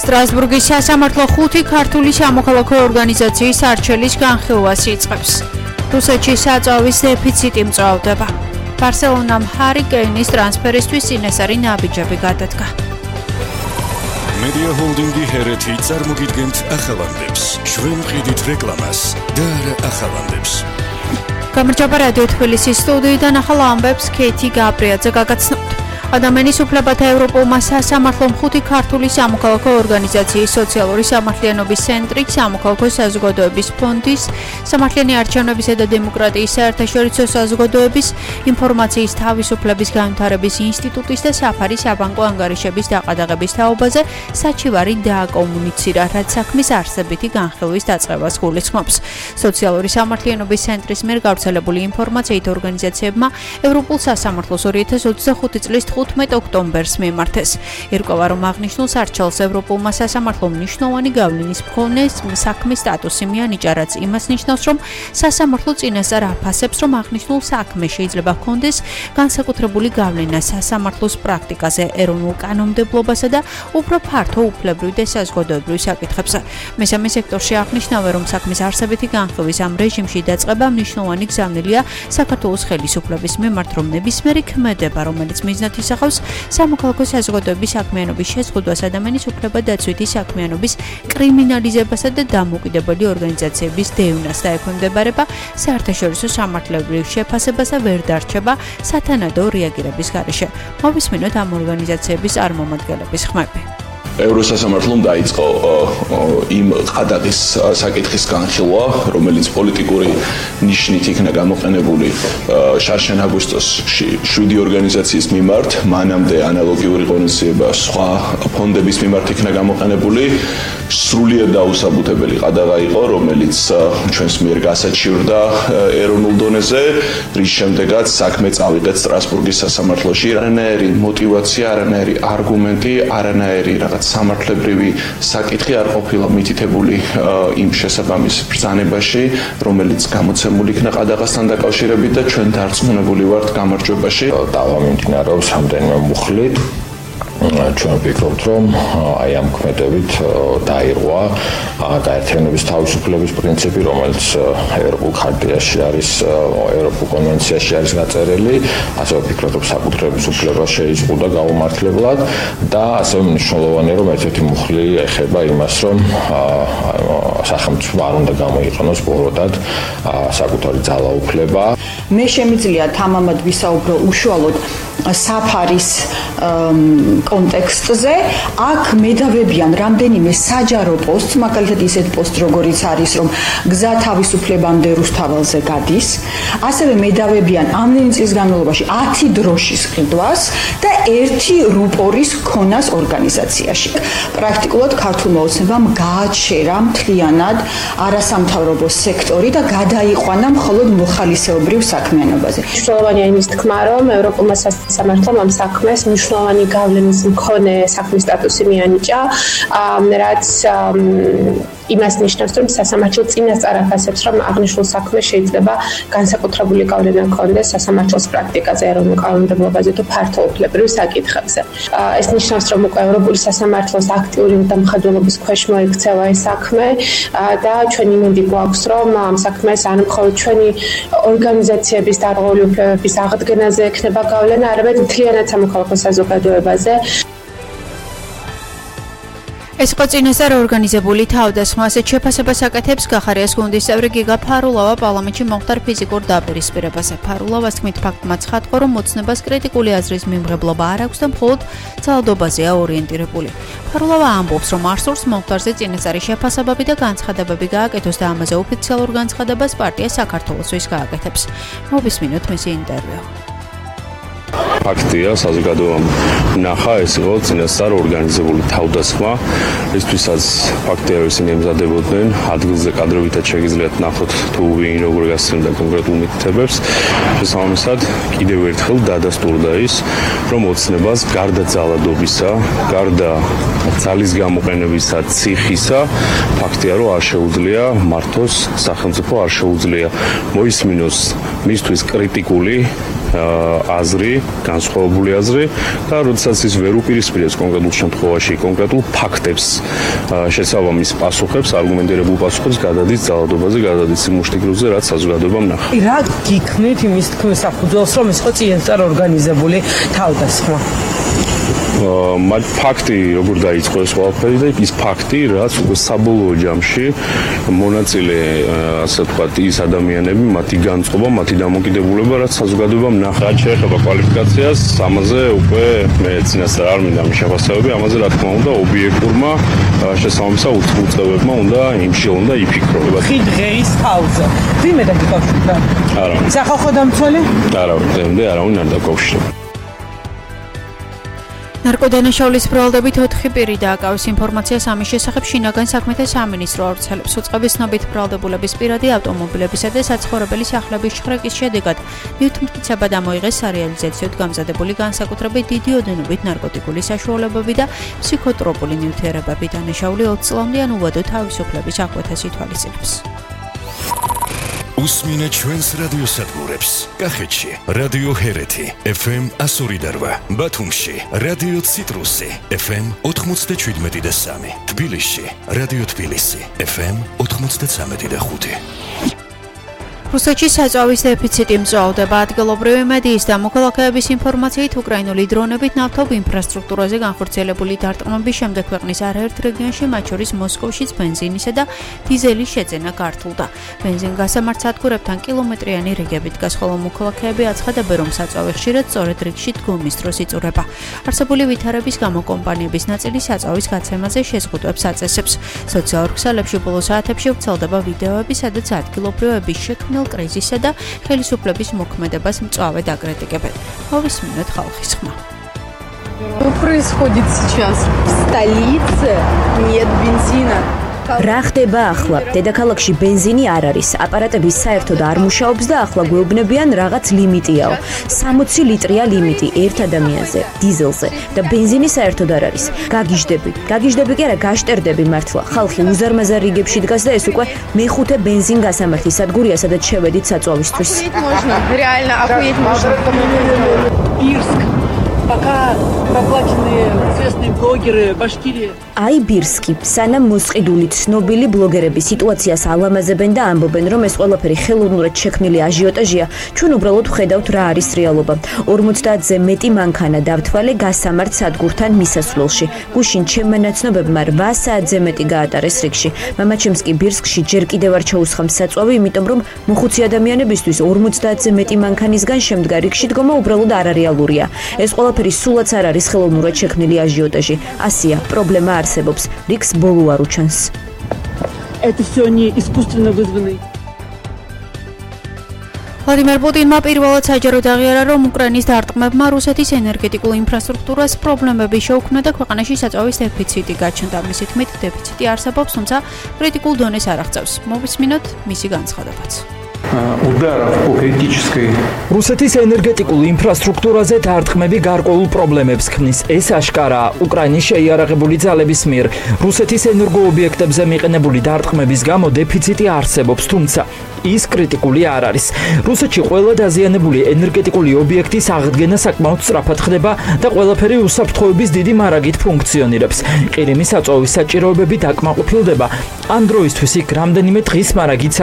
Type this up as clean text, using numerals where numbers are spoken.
სტრასბურგის სასამართლო 5 ქართული სამოქალაქო ორგანიზაციის არჩევის განხილვას იწყებს. რუსეთში საწვავის დეფიციტი მწვავდება. ბარსელონამ ჰარი კეინის ტრანსფერისთვის წინასწარი ნაბიჯები გადადგა. Media Holding-ი ჰერეთი წარმოგიდგენთ ახალანდებს. ჩვენ ვყიდით რეკლამას და არა ახალანდებს. გამარჯობა რადიო თბილისის სტუდიიდან ახალ ამბებს კეითი გაბრიაძე გაგაცნობთ. ადამიანის უფლებათა ევროპულმა სასამართლომ 5 ქართული სამოქალაქო ორგანიზაციის სოციალური სამართლიანობის ცენტრი, სამოქალაქო საზოგადოების ფონდის, სამართლიანი არჩევნებისა და დემოკრატიის საერთაშორისო საზოგადოების, ინფორმაციის თავისუფლების განვითარების ინსტიტუტის და საფარი საბანკო ანგარიშების დაყადაღების თაობაზე საჩივარი დააკომუნიცირა, რაც საქმის არსებითი განხილვის დაწყებას გულისხმობს. სოციალური სამართლიანობის ცენტრის მიერ გავრცელებული ინფორმაციით ორგანიზაციებმა ევროპულ სასამართლოს 2025 წლის 15 ოქტომბერს მიმართეს. ირკვევა, რომ აღნიშნულს არჩეულს ევროპულმა სასამართლომ მნიშვნელოვანი გავლენის მქონე საქმის სტატუსი მიანიჭა, რაც იმას ნიშნავს, რომ სასამართლო წინასწარ აფასებს, რომ აღნიშნულ საქმე შეიძლება ჰქონდეს განსაკუთრებული გავლენა სასამართლოს პრაქტიკაზე, ეროვნულ კანონმდებლობასა და უფრო ფართო უფლებრივ და საზოგადოებრივ საკითხებზე. მესამე სექტორში აღნიშნავენ, რომ საქმის არსებითი განხილვის ამ რეჟიმში დაწყება მნიშვნელოვანი გზავნილია საქართველოს ხელისუფლების მიმართ, რომ ნებისმიერი ქმედება, რომელიც მიზნად ისახავს სამოქალაქო საზოგადოების საქმიანობის შეზღუდვას, ადამიანის უფლებადაცვითი საქმიანობის კრიმინალიზებასა და დამოუკიდებელი ორგანიზაციების დევნას დაექვემდებარება საერთაშორისო სამართლებრივ შეფასებას და ვერ დარჩება სათანადო რეაგირების გარეშე. მოვისმინოთ ამ ორგანიზაციების წარმომადგენლების ხმები. ევროსასამართლომ დაიწყო იმ ყადაღის საკითხის განხილვა, რომელიც პოლიტიკური ნიშნით იქნა გამოყენებული შარშან აგვისტოსში 7 ორგანიზაციის მიმართ, მანამდე ანალოგიური ღონისძიება სხვა ფონდების მიმართ იქნა გამოყენებული. სრულიად დაუსაბუთებელი ყადაღა იყო, რომელიც ჩვენს მიერ გასაჩივრდა ეროვნულ დონეზე, რის შემდეგაც საქმე წავიღეთ სტრასბურგის სასამართლოში. არანაირი მოტივაცია, არანაირი არგუმენტი, არანაირი სამართლებრივი საკითხი არ ყოფილა მითითებული იმ შესაბამის ბრძანებაში, რომელიც გამოცემული იქნა ყადაღასთან დაკავშირებით და ჩვენ დარწმუნებული ვართ გამარჯვებაში. დავა მიმდინარეობს რამდენიმე მუხლით. ჩვენ ვფიქრობთ, რომ აი ამ ქმედებით დაირღვა გაერთიანების თავისუფლების პრინციპი, რომელიც ევროპულ ხარტიაში არის, ევროპულ კონვენციაში არის გაწერილი, ასევე ვფიქრობთ, რომ საკუთრების უფლება შეიზღუდა გაუმართლებლად და ასევე მნიშვნელოვანია, რომ ერთ-ერთი მუხლი ეხება იმას, რომ სახელმწიფო არ უნდა გამოიყენოს ბოროტად საკუთარი ძალაუფლება. მე შემიძლია თამამად ვისაუბრო უშუალოდ საფარის კონტექსტზე. აქ მედავებიან რამდენიმე საჯარო პოსტს, მაგალითად ისეთ პოსტს, როგორიც არის, რომ გზა თავისუფლებამდე რუსთაველზე გადის. ასევე მედავებიან ამდენი წლის განმავლობაში 10 დროშის ყიდვას და 1 რუპორის ქონას ორგანიზაციაში. პრაქტიკულად ქართულმა ოცნებამ გააჩერა მთლიანად არასამთავრობო სექტორი და გადაიყვანა მხოლოდ მოხალისეობრივ საქმიანობაზე. მნიშვნელოვანია იმის თქმა, რომ ევროპულმა სასამართლომ ამ საქმეს მნიშვნელოვანი გავლენის მქონე საქმის სტატუსი მიანიჭა, რაც იმას ნიშნავს, რომ სასამართლო წინასწარ აფასებს, რომ აღნიშნულ საქმეს შეიძლება განსაკუთრებული გავლენა ჰქონდეს სასამართლოს პრაქტიკაზე, ეროვნულ კანონმდებლობაზე თუ ფართო უფლებრივ საკითხებზე. ეს ნიშნავს, რომ უკვე ევროპული სასამართლოს აქტიური დამხადველობის ქვეშ მოექცევა ეს საქმე და ჩვენი იმედი გვაქვს, რომ ამ საქმეს არ მხოლოდ ჩვენი ორგანიზაციების დარღვეული უფლებების აღდგენაზე ექნება გავლენა, არამედ მთლიანად სამოქალაქო საზოგადოებაზე. ეს იყო წინასწარ ორგანიზებული თავდასხმა. ასეთ შეფასებას აკეთებს გახარიას გუნდის წევრი გიგა ფარულავა პარლამენტში მომხდარ ფიზიკურ დაპირისპირებაზე. ფარულავას თქმით, ფაქტმა ცხადყო, რომ ოცნებას კრიტიკული აზრის მიმღებლობა არ აქვს და მხოლოდ ძალადობაზეა ორიენტირებული. ფარულავა ამბობს, რომ არ სურს მომხდარზე წინასწარი შეფასებები და განცხადებები გააკეთოს და ამაზე ოფიციალურ განცხადებას პარტია საქართველოსთვის გააკეთებს. მოვისმინოთ მისი ინტერვიუ. ფაქტია, საზოგადოებამ ნახა, ეს იყო წინასწარ ორგანიზებული თავდასხმა, რისთვისაც ფაქტია, რომ ისინი ემზადებოდნენ, ადგილზე კადრობითაც შეგიძლიათ ნახოთ თუ ვინ როგორ გასცემდა კონკრეტულ მითითებებს. შესაბამისად, კიდევ ერთხელ დადასტურდა ის, რომ ოცნებას გარდა ძალადობისა, გარდა ძალის გამოყენებისა, ციხისა, ფაქტია, რომ არ შეუძლია მართოს სახელმწიფო, არ შეუძლია მოისმინოს მისთვის კრიტიკული აზრი, განსხვავებული აზრი და როდესაც ის ვერ უპირისპირებს კონკრეტულ შემთხვევაში კონკრეტულ ფაქტებს, შესაბამის პასუხებს, არგუმენტირებულ პასუხებს გადადის ძალადობაზე, გადადის იმ მუშტიგროვზე, რაც საზოგადოებამ ნახა. რა გიქნით იმის თქმის საფუძველს, რომ ის ხო წინასწარ ორგანიზებული თავდასხმა? მათ ფაქტი როგორ დაიწყო ეს ყველაფერი და ის ფაქტი, რაც უკვე საბოლოო ჯამში მონაწილე, ასე ვთქვათ, ის ადამიანები, მათი განწყობა, მათი დამოკიდებულება, რაც საზოგადოებამ ნახა, შეეხება კვალიფიკაციას, ამაზე უკვე მე წინასწარ არ მინდა მიშევასებები, ამაზე რა თქმა უნდა ობიექტურმა შესაბამისად უწყებებმა უნდა იმშილონ და იფიქრონ. დღეის თავზე. ვინმე დაკავშირდა? არა. სახალხო დამცველი? არა, დღემდე არავინ არ დაკავშირდა. ნარკოდანაშაულის ბრალდებით 4 პირი დააკავეს ინფორმაციას ამის შესახებ შინაგან საქმეთა სამინისტრო ავრცელებს. უწყების ცნობით ბრალდებულების პირადი ავტომობილებისა და საცხოვრებელი სახლების შხრეკის შედეგად ნივთმტკიცებად ამოიღეს სარეალიზაციოდ გამზადებული განსაკუთრებით დიდი ოდენობით ნარკოტიკული საშუალებები და ფსიქოტროპული ნივთიერებები. დანაშაული 20 წლამდე ან უვადო თავისუფლების აღკვეთას ითვალისწინებს. უსმინე ჩვენს რადიოსადგურებს. კახეთში რადიო ჰერეთი FM 102.8, ბათუმში რადიო ციტრუსი FM 97.3, თბილისში რადიო თბილისი FM 93.5. რუსეთში საწვავის დეფიციტი მწვავდება. ადგილობრივი მედიის და მოქალაქეების ინფორმაციით უკრაინული დრონებით ნავთობ ინფრასტრუქტურაზე განხორციელებული დარტყმების შემდეგ ქვეყნის არაერთ რეგიონში, მათ შორის მოსკოვშიც ბენზინისა და დიზელის შეძენა გართულდა. ბენზინგასამართ სადგურებთან კილომეტრიანი რიგებით დგას, ხოლო მოქალაქეები აცხადებენ, რომ საწვავი ხშირად სწორედ რიგში დგომის დროს იწურება. არსებული ვითარების გამო კომპანიების ნაწილი საწვავის გაცემაზე შეზღუდვებს აწესებს. სოციალურ ქსელებში ბოლო საათებში ვრცელდება ვიდეოები, სადაც ადგილობრივების შექმნილ კრიზისსა და ხელისუფლების მოქმედებას მწვავედ აკრიტიკებენ. მოვისმინოთ ხალხის ხმა. Что происходит сейчас? В столице нет бензина. რა ხდება ახლა? დედაქალაქში ბენზინი არ არის, აპარატების საერთოდ არ მუშაობს და ახლა გვეუბნებიან რაღაც ლიმიტიაო. 60 ლიტრია ლიმიტი ერთ ადამიანზე, დიზელზე და ბენზინი საერთოდ არ არის. გაგიჟდები კი არა, გაშტერდები მართლა. ხალხი უზარმაზარ რიგებში დგას და ეს უკვე მეხუთე ბენზინგასამართის სადგურია, სადაც შევედით საწვავისთვის. Можно, реально, охуеть можно. Бирск. Пока проплаченные известные блогеры Башкирии. აი ბირსკი, სანამ მოსყიდული ცნობილი ბლოგერები სიტუაციას ალამაზებენ და ამბობენ, რომ ეს ყველაფერი ხელოვნურად შექმნილი აჟიოტაჟია, ჩვენ უბრალოდ ვხედავთ რა არის რეალობა. 50-ზე მეტი მანქანა დავთვალე გასამართ სადგურთან მისასვლელში. გუშინ ჩემმა ნაცნობებმა 8 საათზე მეტი გაატარეს რიგში. მამაჩემს კი ბირსკში ჯერ კიდევ არ ჩაუსხამს საწვავი, იმიტომ რომ მოხუცი ადამიანებისთვის 50-ზე მეტი მანქანისგან შემდგარ რიგში დგომა უბრალოდ არარეალურია. ეს ყველაფერი სულაც არ არის ხელოვნურად შექმნილი აჟიოტაჟი. ასია, პრობლემა არსებობს, რიგს ბოლო არ უჩანს. Это всё не искусственно вызванный. ვლადიმერ პუტინმა პირველად საჯაროდ აღიარა, რომ უკრაინის დარტყმებმა რუსეთის ენერგეტიკულ ინფრასტრუქტურას პრობლემები შეუქმნა და ქვეყანაში საწვავის დეფიციტი გაჩნდა. მისი თქმით, დეფიციტი არსებობს, თუმცა კრიტიკულ დონეს არ აღწევს. მოვისმინოთ მისი განცხადებაც. Ударов по критической რუსეთის ენერგეტიკულ ინფრასტრუქტურაზე დარტყმები გარკვეულ პრობლემებს ქმნის. ეს აშკარაა უკრაინის შეიარაღებული ძალების მიერ რუსეთის ენერგოობიექტებზე მიყენებული დარტყმების გამო დეფიციტი არსებობს, თუმცა ის კრიტიკული არ არის. რუსეთში ყველა დაზიანებული ენერგეტიკული ობიექტის აღდგენა საკმაოდ სწრაფად ხდება და ყველაფერი უსაფრთხოების დიდი მარაგით ფუნქციონირებს. ყირიმის საწვავის საჭიროებები დაკმაყოფილდება. ამ დროისთვის იქ რამდენიმე დღის მარაგით